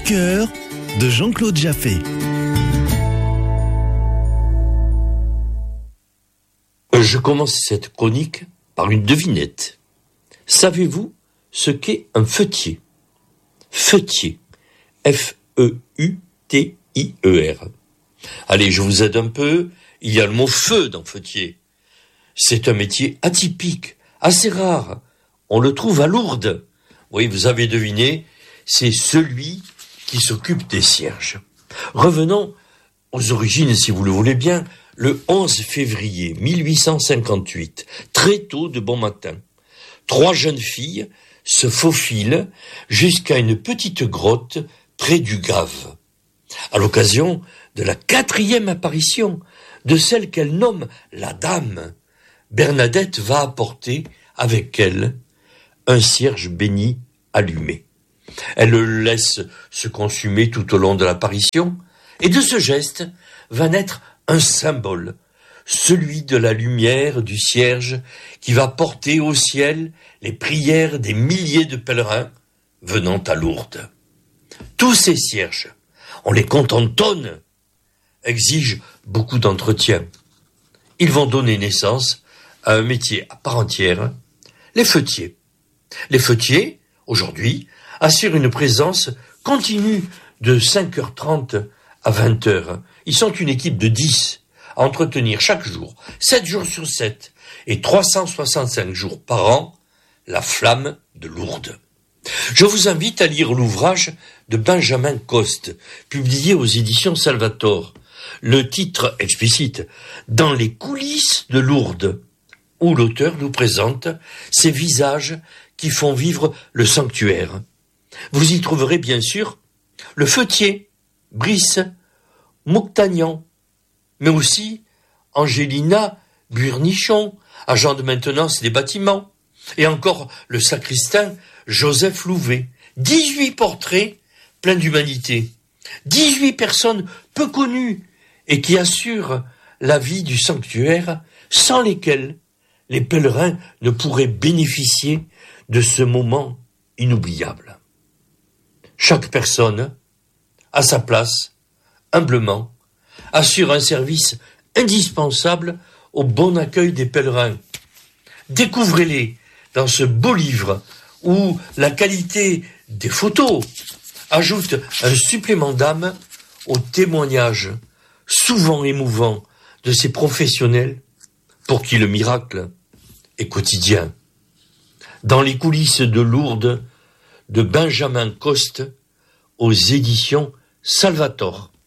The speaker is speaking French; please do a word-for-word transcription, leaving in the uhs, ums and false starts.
cœur de Jean-Claude Jaffé. Je commence cette chronique par une devinette. Savez-vous ce qu'est un feutier ? Feutier. F E U T I E R. Allez, je vous aide un peu. Il y a le mot feu dans feutier. C'est un métier atypique, assez rare. On le trouve à Lourdes. Oui, vous avez deviné, c'est celui qui s'occupe des cierges. Revenons aux origines, si vous le voulez bien. Le onze février mille huit cent cinquante-huit, très tôt de bon matin, trois jeunes filles se faufilent jusqu'à une petite grotte près du Gave. À l'occasion de la quatrième apparition de celle qu'elle nomme la Dame, Bernadette va apporter avec elle un cierge béni allumé. Elle le laisse se consumer tout au long de l'apparition, et de ce geste va naître un symbole, celui de la lumière du cierge qui va porter au ciel les prières des milliers de pèlerins venant à Lourdes. Tous ces cierges, on les compte en tonnes, exigent beaucoup d'entretien. Ils vont donner naissance à un métier à part entière, les feutiers. Les feutiers, aujourd'hui, assurent une présence continue de cinq heures trente à vingt heures. Ils sont une équipe de dix à entretenir chaque jour, sept jours sur sept et trois cent soixante-cinq jours par an, la flamme de Lourdes. Je vous invite à lire l'ouvrage de Benjamin Coste, publié aux éditions Salvator. Le titre explicite « Dans les coulisses de Lourdes », où l'auteur nous présente ces visages qui font vivre le sanctuaire. Vous y trouverez bien sûr le feutier, Brice, Moctagnan, mais aussi Angelina Burnichon, agent de maintenance des bâtiments, et encore le sacristain Joseph Louvet. dix-huit portraits pleins d'humanité, dix-huit personnes peu connues et qui assurent la vie du sanctuaire, sans lesquelles les pèlerins ne pourraient bénéficier de ce moment inoubliable. Chaque personne, à sa place, humblement, assure un service indispensable au bon accueil des pèlerins. Découvrez-les dans ce beau livre où la qualité des photos ajoute un supplément d'âme au témoignage souvent émouvant de ces professionnels pour qui le miracle est quotidien. Dans les coulisses de Lourdes, de Benjamin Coste, aux éditions Salvator.